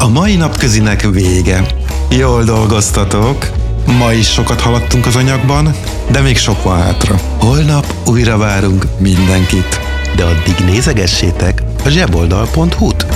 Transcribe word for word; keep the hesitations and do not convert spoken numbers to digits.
A mai napközinek vége. Jól dolgoztatok. Ma is sokat haladtunk az anyagban, de még sok van hátra. Holnap újra várunk mindenkit. De addig nézegessétek a zseboldal pont hu-t.